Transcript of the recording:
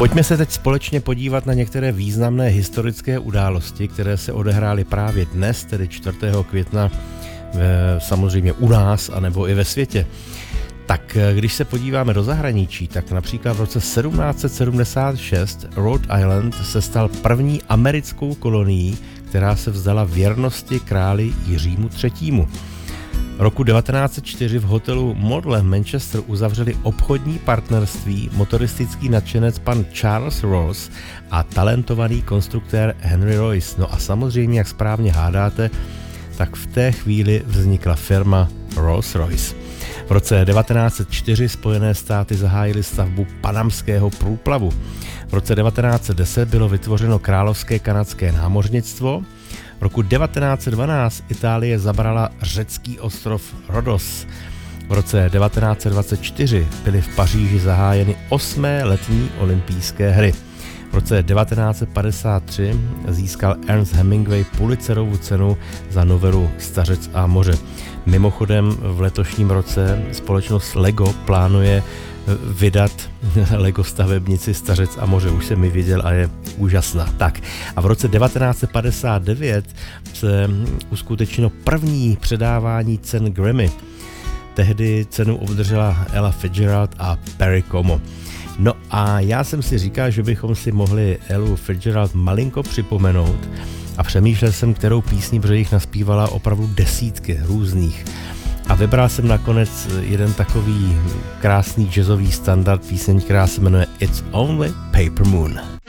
Pojďme se teď společně podívat na některé významné historické události, které se odehrály právě dnes, tedy 4. května, samozřejmě u nás, anebo i ve světě. Tak když se podíváme do zahraničí, tak například v roce 1776 Rhode Island se stal první americkou kolonií, která se vzdala věrnosti králi Jiřímu III. Roku 1904 v hotelu Modle v Manchester uzavřeli obchodní partnerství motoristický nadšenec pan Charles Ross a talentovaný konstruktér Henry Royce. No a samozřejmě, jak správně hádáte, tak v té chvíli vznikla firma Rolls-Royce. V roce 1904 Spojené státy zahájily stavbu panamského průplavu. V roce 1910 bylo vytvořeno královské kanadské námořnictvo. V roku 1912 Itálie zabrala řecký ostrov Rhodos. V roce 1924 byly v Paříži zahájeny 8. letní olympijské hry. V roce 1953 získal Ernest Hemingway Pulitzerovu cenu za novelu Stařec a moře. Mimochodem v letošním roce společnost Lego plánuje vydat Lego stavebnici Stařec a moře. Už jsem ji viděl a je úžasná. Tak a v roce 1959 se uskutečnilo první předávání cen Grammy. Tehdy cenu obdržela Ella Fitzgerald a Perry Como. No a já jsem si říkal, že bychom si mohli Ellu Fitzgerald malinko připomenout a přemýšlel jsem, kterou písní, protože jich naspívala opravdu desítky různých. A vybral jsem nakonec jeden takový krásný jazzový standard, píseň, která se jmenuje It's Only Paper Moon.